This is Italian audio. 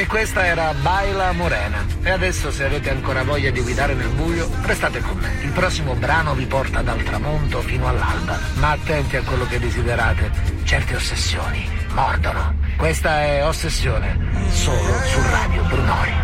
E questa era Baila Morena. E adesso, se avete ancora voglia di guidare nel buio, restate con me. Il prossimo brano vi porta dal tramonto fino all'alba. Ma attenti a quello che desiderate. Certe ossessioni mordono. Questa è Ossessione, solo su Radio Brunori.